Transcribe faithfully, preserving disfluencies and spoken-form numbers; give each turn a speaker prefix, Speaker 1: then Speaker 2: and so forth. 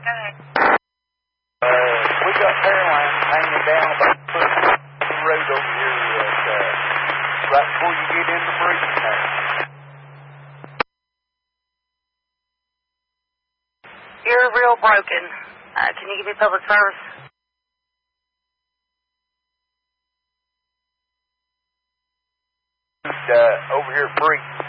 Speaker 1: Go ahead.
Speaker 2: Uh, we got power lines hanging down about a foot of the road over here at, uh, right before you get into Breeden there.
Speaker 1: You're real broken. Uh, can you give me public service?
Speaker 2: Uh, over here at Breeden.